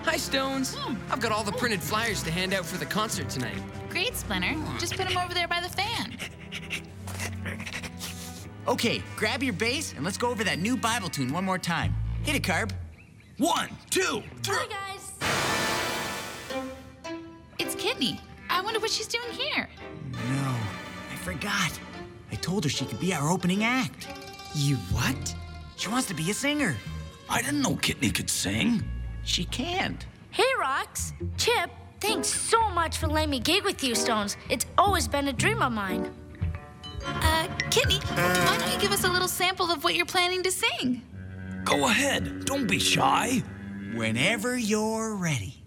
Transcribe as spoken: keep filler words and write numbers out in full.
Hi, Stones. Hmm. I've got all the printed flyers to hand out for the concert tonight. Great, Splinter. Just put them over there by the fan. Okay, grab your bass and let's go over that new Bible tune one more time. Hit it, Carb. One, two, three. Hi, guys. It's Kidney. I wonder what she's doing here. No, I forgot. I told her she could be our opening act. You what? She wants to be a singer. I didn't know Kidney could sing. She can't. Hey, Rox. Chip, thanks so much for letting me gig with you, Stones. It's always been a dream of mine. Uh, Kidney, why don't you give us a little sample of what you're planning to sing? Go ahead. Don't be shy. Whenever you're ready.